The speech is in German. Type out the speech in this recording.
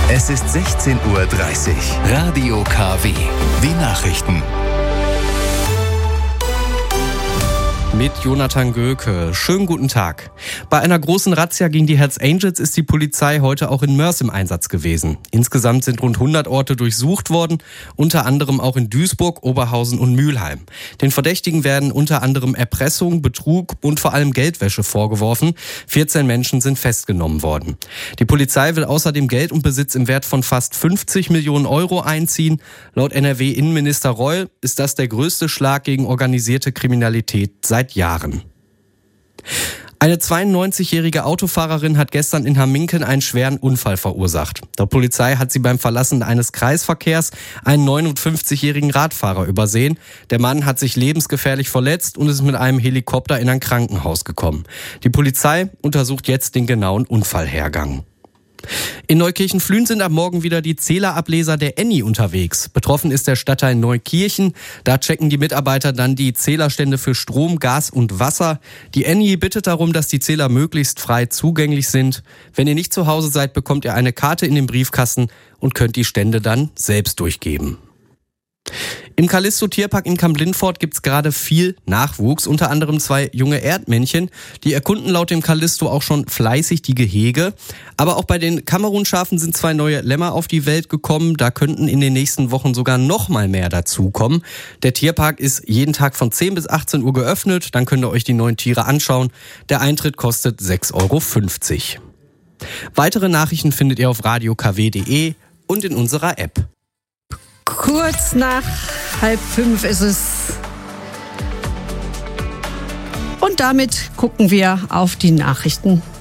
Es ist 16:30 Uhr. Radio KW. Die Nachrichten. Mit Jonathan Göke. Schönen guten Tag. Bei einer großen Razzia gegen die Hells Angels ist die Polizei heute auch in Moers im Einsatz gewesen. Insgesamt sind rund 100 Orte durchsucht worden, unter anderem auch in Duisburg, Oberhausen und Mülheim. Den Verdächtigen werden unter anderem Erpressung, Betrug und vor allem Geldwäsche vorgeworfen. 14 Menschen sind festgenommen worden. Die Polizei will außerdem Geld und Besitz im Wert von fast 50 Millionen Euro einziehen. Laut NRW-Innenminister Reul ist das der größte Schlag gegen organisierte Kriminalität seit Jahren. Eine 92-jährige Autofahrerin hat gestern in Hamminken einen schweren Unfall verursacht. Der Polizei hat sie beim Verlassen eines Kreisverkehrs einen 59-jährigen Radfahrer übersehen. Der Mann hat sich lebensgefährlich verletzt und ist mit einem Helikopter in ein Krankenhaus gekommen. Die Polizei untersucht jetzt den genauen Unfallhergang. In Neukirchen-Flühen sind ab morgen wieder die Zählerableser der ENI unterwegs. Betroffen ist der Stadtteil Neukirchen. Da checken die Mitarbeiter dann die Zählerstände für Strom, Gas und Wasser. Die ENI bittet darum, dass die Zähler möglichst frei zugänglich sind. Wenn ihr nicht zu Hause seid, bekommt ihr eine Karte in den Briefkasten und könnt die Stände dann selbst durchgeben. Im Callisto-Tierpark in Kamp-Lindfort gibt's gerade viel Nachwuchs, unter anderem 2 junge Erdmännchen. Die erkunden laut dem Callisto auch schon fleißig die Gehege. Aber auch bei den Kamerunschafen sind 2 neue Lämmer auf die Welt gekommen. Da könnten in den nächsten Wochen sogar noch mal mehr dazukommen. Der Tierpark ist jeden Tag von 10 bis 18 Uhr geöffnet. Dann könnt ihr euch die neuen Tiere anschauen. Der Eintritt kostet 6,50 Euro. Weitere Nachrichten findet ihr auf radiokw.de und in unserer App. Kurz nach 4:30 ist es. Und damit gucken wir auf die Nachrichten